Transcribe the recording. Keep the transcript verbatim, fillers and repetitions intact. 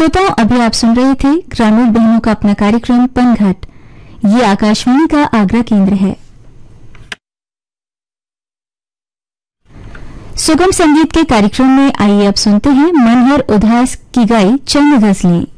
श्रोताओं, अभी आप सुन रहे थे ग्रामीण बहनों का अपना कार्यक्रम पनघट। ये आकाशवाणी का आगरा केंद्र है। सुगम संगीत के कार्यक्रम में आइए अब सुनते हैं मनहर उदास की गाई चंद गजलें।